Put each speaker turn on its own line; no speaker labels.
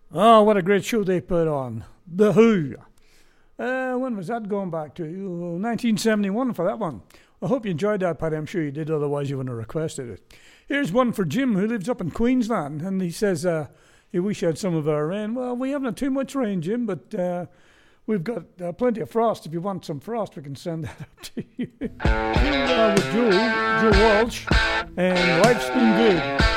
Oh, what a great show they put on. The Who. When was that going back to? 1971 for that one. I hope you enjoyed that, Paddy. I'm sure you did, otherwise you wouldn't have requested it. Here's one for Jim, who lives up in Queensland, and he says he wish he had some of our rain. Well, we haven't had too much rain, Jim, but we've got plenty of frost. If you want some frost, we can send that up to you. With Joe Walsh, and Life's Been Good.